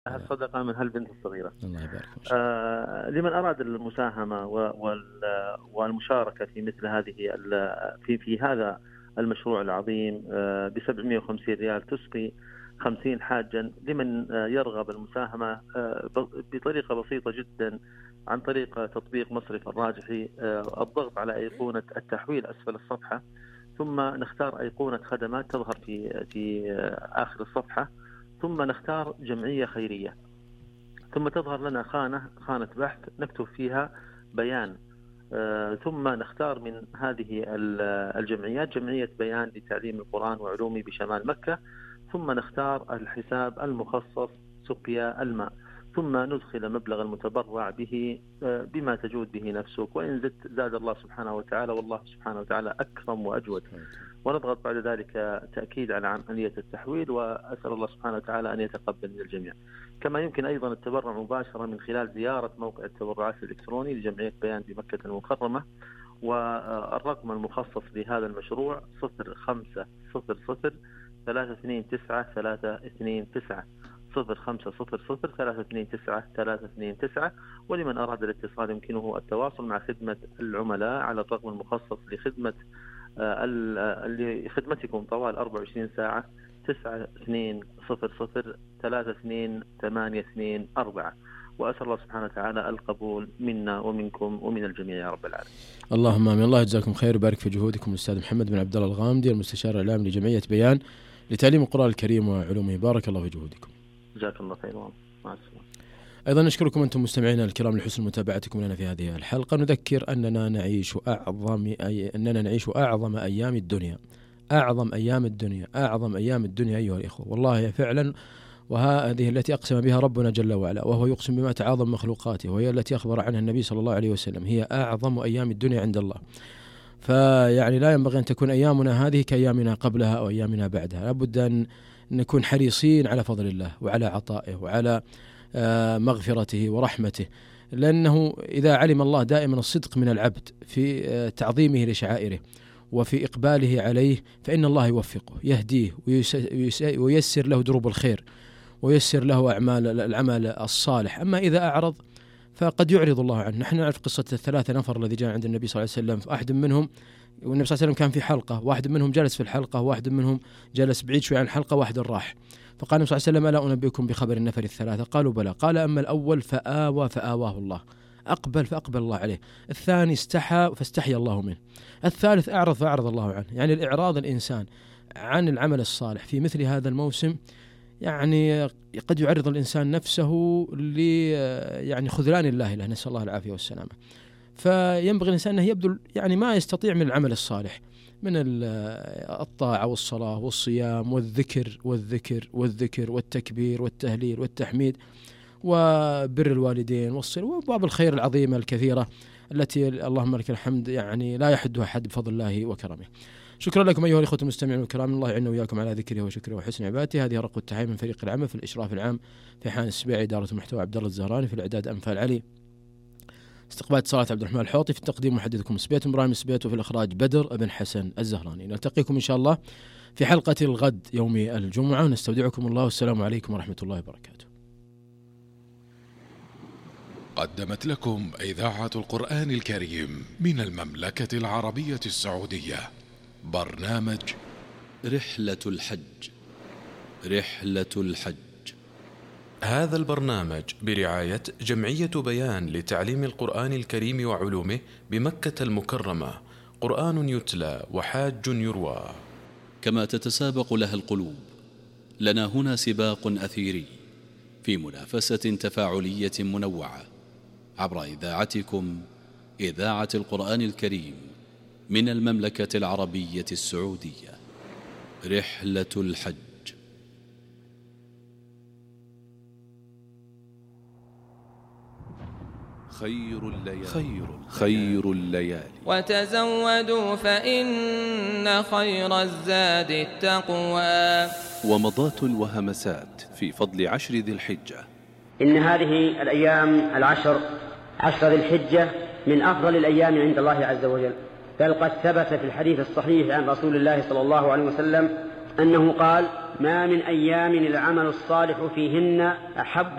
الصدقة من هالبنت الصغيرة. الله يبارك. لمن أراد المساهمة والمشاركة في مثل هذه في هذا المشروع العظيم ب750 ريال تسقي 50 حاجا. لمن يرغب المساهمة بطريقة بسيطة جدا عن طريق تطبيق مصرف الراجحي، الضغط على أيقونة التحويل أسفل الصفحة، ثم نختار أيقونة خدمات تظهر في آخر الصفحة، ثم نختار جمعية خيرية، ثم تظهر لنا خانة بحث نكتب فيها بيان، ثم نختار من هذه الجمعيات جمعية بيان لتعليم القرآن وعلومه بشمال مكة، ثم نختار الحساب المخصص سقيا الماء، ثم ندخل مبلغ المتبرع به بما تجود به نفسك، وإن زاد الله سبحانه وتعالى، والله سبحانه وتعالى أكرم وأجود. ونضغط بعد ذلك تأكيد على عملية التحويل، وأسأل الله سبحانه وتعالى أن يتقبل من الجميع. كما يمكن أيضا التبرع مباشرة من خلال زيارة موقع التبرعات الإلكتروني لجمعية بيان بمكة المكرمة، والرقم المخصص لهذا المشروع 0500 329 329 0500 329 329. ولمن أراد الاتصال يمكنه التواصل مع خدمة العملاء على الرقم المخصص لخدمتكم طوال 24 ساعة 9200 32824. وأسأل الله سبحانه وتعالى القبول منا ومنكم ومن الجميع يا رب العالمين. اللهم آمين. الله يجزاكم خير ويبارك في جهودكم. الأستاذ محمد بن عبد الله الغامدي، المستشار الإعلامي لجمعية بيان لتعليم القرآن الكريم وعلومه، بارك الله في جهودكم. جزاكم الله خير. مع السلامة. أيضا نشكركم أنتم مستمعينا الكرام لحسن متابعتكم لنا في هذه الحلقة. نذكر أننا نعيش أعظم أيام الدنيا، أعظم أيام الدنيا أيها الإخوة، والله فعلا. وهذه التي أقسم بها ربنا جل وعلا، وهو يقسم بما تعاظم مخلوقاته، وهي التي أخبر عنها النبي صلى الله عليه وسلم، هي أعظم أيام الدنيا عند الله. فيعني لا ينبغي أن تكون أيامنا هذه كأيامنا قبلها أو أيامنا بعدها، لابد أن نكون حريصين على فضل الله وعلى عطائه وعلى مغفرته ورحمته، لأنه إذا علم الله دائما الصدق من العبد في تعظيمه لشعائره وفي إقباله عليه، فإن الله يوفقه، يهديه وييسر له دروب الخير وييسر له العمل الصالح. أما إذا أعرض فقد يعرض الله عنه. نحن نعرف قصة الثلاثة نفر الذي جاء عند النبي صلى الله عليه وسلم، واحد منهم والنبي صلى الله عليه وسلم كان في حلقة، واحد منهم جلس في الحلقة، واحد منهم جلس بعيد شوي عن الحلقة، واحد راح. فقال النبي صلى الله عليه وسلم: ألا أنبئكم بخبر النفر الثلاثة؟ قالوا بلى. قال: أما الأول فآواه الله، أقبل فأقبل الله عليه. الثاني استحى فاستحي الله منه. الثالث أعرض فأعرض الله عنه. يعني الإعراض الإنسان عن العمل الصالح في مثل هذا الموسم يعني قد يعرض الإنسان نفسه يعني خذلان الله له، نسأل الله العافية والسلامة. فينبغي الإنسان أنه يبذل يعني ما يستطيع من العمل الصالح، من الطاعة والصلاة والصيام والذكر والتكبير والتهليل والتحميد وبر الوالدين والصلة وباب الخير العظيمة الكثيرة التي اللهم لك الحمد يعني لا يحدها أحد بفضل الله وكرمه. شكرا لكم أيها الإخوة المستمعين الكرام، الله يعيننا وإياكم على ذكره وشكره وحسن عبادته. هذه رقة التحية من فريق العمل في الإشراف العام في حان السباعي، إدارة المحتوى عبد الله الزهراني، في الإعداد أنفال علي، استقبال اتصالات عبد الرحمن الحوطي، في التقديم محدثكم سبيت إبراهيم سبيت، وفي الإخراج بدر بن حسن الزهراني. نلتقيكم إن شاء الله في حلقة الغد يوم الجمعة، ونستودعكم الله والسلام عليكم ورحمة الله وبركاته. قدمت لكم إذاعة القرآن الكريم من المملكة العربية السعودية برنامج رحلة الحج. هذا البرنامج برعاية جمعية بيان لتعليم القرآن الكريم وعلومه بمكة المكرمة، قرآن يتلى وحاج يروى. كما تتسابق لها القلوب، لنا هنا سباق أثيري في منافسة تفاعلية منوعة عبر إذاعتكم، إذاعة القرآن الكريم من المملكة العربية السعودية. رحلة الحج. خير الليالي وتزودوا فإن خير الزاد التقوى. ومضات وهمسات في فضل 10 ذي الحجة. إن هذه الأيام 10 ذي الحجة من أفضل الأيام عند الله عز وجل، بل قد ثبت في الحديث الصحيح عن رسول الله صلى الله عليه وسلم أنه قال: ما من أيام العمل الصالح فيهن أحب